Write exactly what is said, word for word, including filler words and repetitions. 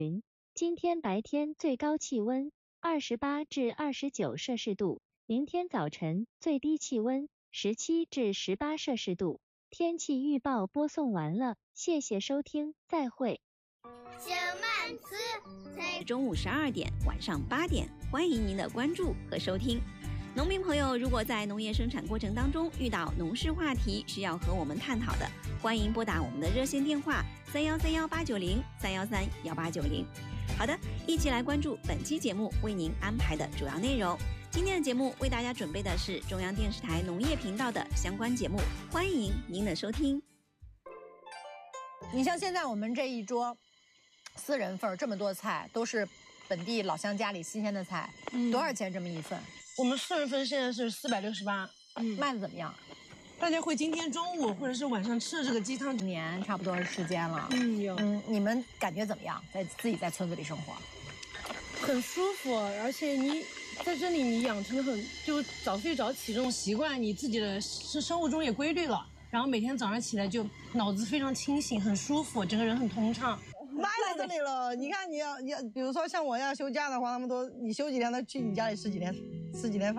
云，今天白天最高气温二十八至二十九摄氏度，明天早晨最低气温十七至十八摄氏度。天气预报播送完了，谢谢收听，再会。 小曼词， 中午十二点，晚上八点，欢迎您的关注和收听。农民朋友，如果在农业生产过程当中遇到农事话题需要和我们探讨的，欢迎拨打我们的热线电话三幺三幺八九零三幺三幺八九零。好的，一起来关注本期节目为您安排的主要内容。今天的节目为大家准备的是中央电视台农业频道的相关节目，欢迎您的收听。 你像现在我们这一桌四人份，这么多菜都是本地老乡家里新鲜的菜，嗯、多少钱这么一份？ 我们四人份现在是四百六十八， 嗯，卖的怎么样？ 大家会今天中午或者是晚上吃的这个鸡汤， 一年差不多时间了， 嗯有， 嗯，你们感觉怎么样？在自己在村子里生活， 很舒服，而且你在这里你养成了很就早睡早起这种习惯，你自己的生活中也规律了，然后每天早上起来就脑子非常清醒，很舒服，整个人很通畅。 来到这里了，你看你要你要，比如说像我要休假的话，他们都你休几天，他去你家里吃几天，吃几天饭。